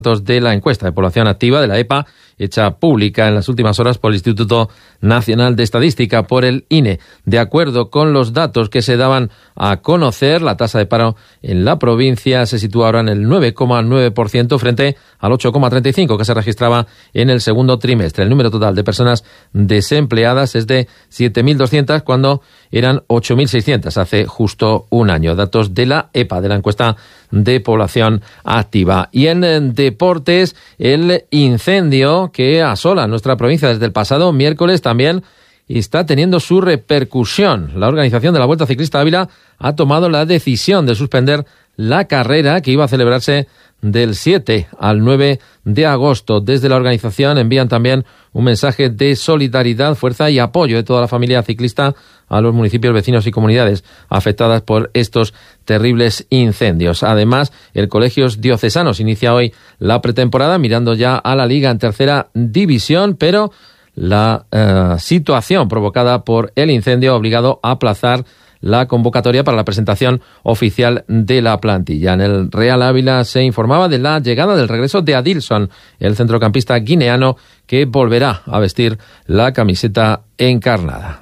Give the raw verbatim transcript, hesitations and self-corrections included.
datos de la encuesta de población activa de la E P A, hecha pública en las últimas horas por el Instituto Nacional de Estadística, por el I N E. De acuerdo con los datos que se daban a conocer, la tasa de paro en la provincia se sitúa ahora en el nueve coma nueve por ciento frente al ocho coma treinta y cinco por ciento que se registraba en el segundo trimestre. El número total de personas desempleadas es de siete mil doscientas cuando eran ocho mil seiscientas hace justo un año. Datos de la E P A, de la encuesta de población activa. Y en deportes, el incendio que asola nuestra provincia desde el pasado miércoles también está teniendo su repercusión. La organización de la Vuelta Ciclista Ávila ha tomado la decisión de suspender la carrera que iba a celebrarse del siete al nueve de agosto. Desde la organización envían también un mensaje de solidaridad, fuerza y apoyo de toda la familia ciclista a los municipios vecinos y comunidades afectadas por estos terribles incendios. Además, el Colegios Diocesanos inicia hoy la pretemporada mirando ya a la Liga en tercera división, pero la eh, situación provocada por el incendio ha obligado a aplazar la convocatoria para la presentación oficial de la plantilla. En el Real Ávila se informaba de la llegada del regreso de Adilson, el centrocampista guineano que volverá a vestir la camiseta encarnada.